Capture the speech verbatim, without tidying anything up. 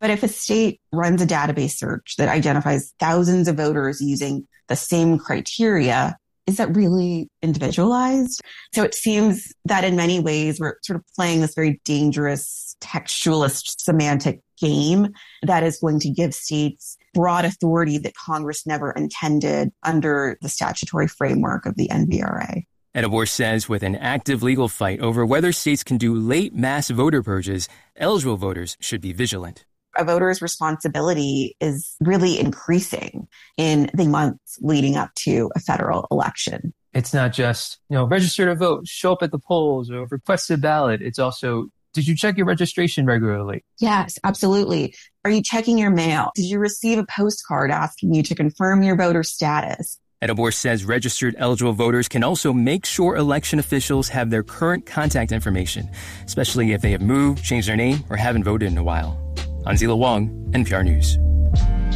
But if a state runs a database search that identifies thousands of voters using the same criteria, is that really individualized? So it seems that in many ways, we're sort of playing this very dangerous textualist semantic game that is going to give states broad authority that Congress never intended under the statutory framework of the N V R A. Edelborn says with an active legal fight over whether states can do late mass voter purges, eligible voters should be vigilant. A voter's responsibility is really increasing in the months leading up to a federal election. It's not just, you know, register to vote, show up at the polls, or request a ballot. It's also, did you check your registration regularly? Yes, absolutely. Are you checking your mail? Did you receive a postcard asking you to confirm your voter status? Edelborn says registered eligible voters can also make sure election officials have their current contact information, especially if they have moved, changed their name, or haven't voted in a while. Anzila Wong, N P R News.